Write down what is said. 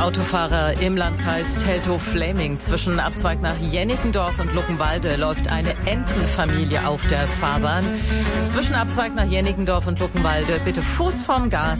Autofahrer im Landkreis Teltow-Fläming. Zwischen Abzweig nach Jennickendorf und Luckenwalde läuft eine Entenfamilie auf der Fahrbahn. Zwischen Abzweig nach Jennickendorf und Luckenwalde bitte Fuß vom Gas